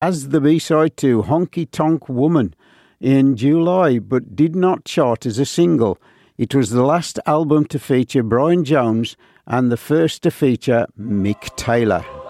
as the B-side to Honky Tonk Woman in July, but did not chart as a single. It was the last album to feature Brian Jones and the first to feature Mick Taylor.